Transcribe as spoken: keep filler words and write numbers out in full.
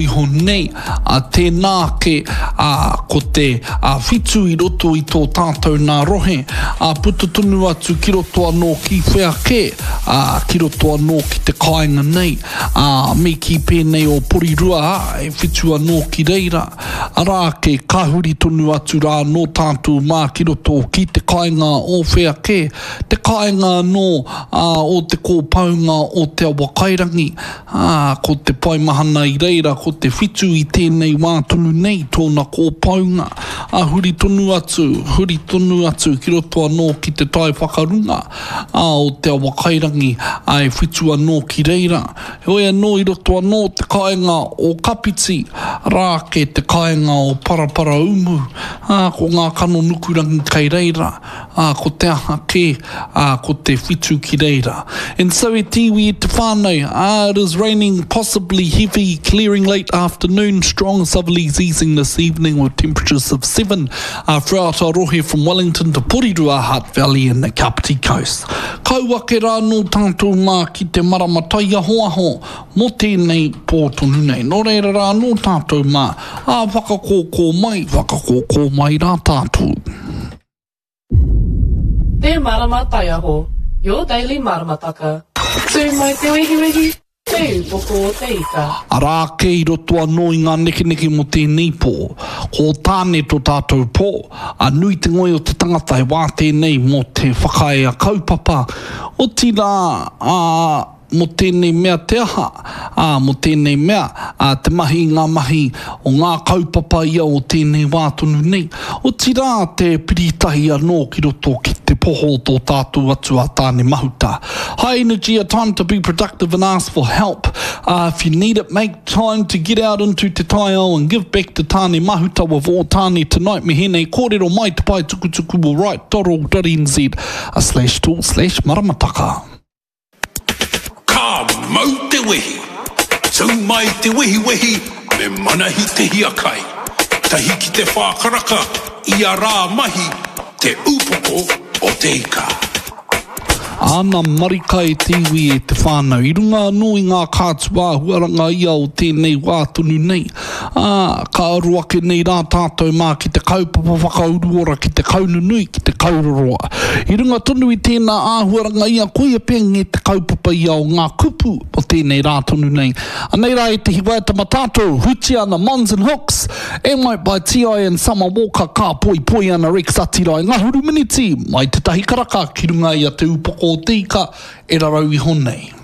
iho nei, a tēnā ke a ko te a whitu i roto i tō tātou nā rohe, a puta tunu atu ki roto anō ki whea ke, a ki roto anō ki te kāinga nei, a me ki pēnei o porirua e whitu anō ki reira, a rā ke kahuri tonu atu rā no tātou mā ki roto ki te kāinga o whea ke, te kāinga no a, o te kōpaunga o te awakairangi, a, ko te paimahana i reira, ko te whitu i tēnei wā tonu nei tōna kōpaunga, a huri tonu atu, huri tonu atu ki roto anō ki te tai whakarunga, a o te awakairangi, a e whitu anō ki reira, hoi anō i roto anō te kāinga o kapiti, rā ke te kāinga o parapara umu, a ko ngā kano nukurangi kei reira, a ko te aha ke, a ko te whitu ki reira. And so e tiwi e te whānau, ah, it is raining, possibly heavy, clearing late afternoon, strong southerlies easing this evening with temperatures of seven uh, throughout Arohe from Wellington to Porirua, Hutt Valley and the Kapiti Coast. Kauake rā no tātou mā ki te maramatai aho mo tēnei pōtonu nei. Nō reira rā no tātou mā, a whakakōkō mai, whakakōkō mai rā tātou. Te maramatai aho, your daily maramataka. Tū mai te wehiwehi, te upoko o te ika. Arā ke i roto anō i ngā nekeneke mo tēnei pō, ko tāne tō tātou pō, a nui te ngoi o te tangata e wā tēnei mo te whakae a kaupapa, o tira a mo tēnei mea te aha, a mo tēnei mea, a te mahi ngā mahi o ngā kaupapa ia o tēnei wātonu nei, o tira te piritahi anō ki roto ki te poho tō tātou atu a tāne mahuta. High energy, a time to be productive and ask for help. Uh, if you need it, make time to get out into te taiao and give back to tāne mahuta with all tāne tonight. Me hene, kōrero mai te pai tukutuku will write .org.nz a slash tool slash maramataka. Ka mau te wehi, tau mai te wehi wehi, me manahi te hiakai. Tahi ki te whākaraka, ia rā mahi, te upoko o te ika. Ana marika e tiwi e te whānau. I runga anō i ngā kātua huaranga ia o tēnei wātonu nei. Ah, ka aruake nei rā tātou mā ki te kaupapa whakauruora, ki te kaununui, ki te kauroroa. I runga tonu i tēnā āhuaranga ia koia pengi te kaupapa ia o ngā kupu o tēnei rā tonu nei. Anei rā e te hiwaita mātātou, huti ana Mons and Hooks, Emite by T I and Summer Walker, ka poi poi ana Rex Atirai, ngā huru miniti, mai te tahi karaka ki runga ia te upoko o te ika, e rarau i honei.